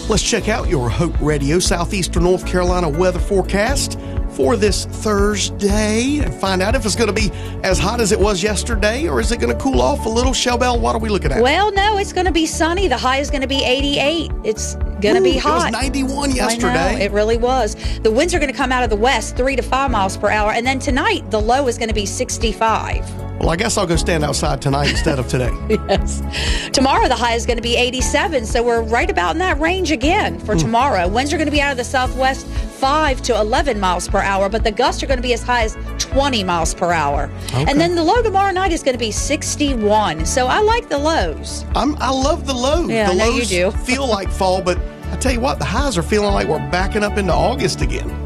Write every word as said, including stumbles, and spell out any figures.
Let's check out your Hope Radio Southeastern North Carolina weather forecast for this Thursday and find out if it's going to be as hot as it was yesterday, or is it going to cool off a little? Shellbell, what are we looking at? Well, no, it's going to be sunny. The high is going to be eighty-eight. It's going to be hot. It was ninety-one yesterday. I know, it really was. The winds are going to come out of the west, three to five miles per hour. And then tonight, the low is going to be sixty-five. Well, I guess I'll go stand outside tonight instead of today. Yes. Tomorrow, the high is going to be eighty-seven, so we're right about in that range again for mm. tomorrow. Winds are going to be out of the southwest, five to eleven miles per hour, but the gusts are going to be as high as twenty miles per hour. Okay. And then the low tomorrow night is going to be sixty-one, so I like the lows. I'm, I love the lows. Yeah, the I know lows you do. feel like fall, but I tell you what, the highs are feeling like we're backing up into August again.